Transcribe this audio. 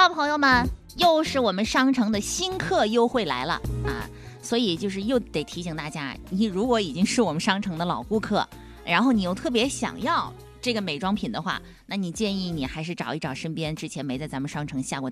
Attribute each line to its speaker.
Speaker 1: 了，朋友们，又是我们商城的新客优惠来了啊！所以就是又得提醒大家，你如果已经是我们商城的老顾客，然后你又特别想要这个美妆品的话，那你建议你还是找一找身边之前没在咱们商城下过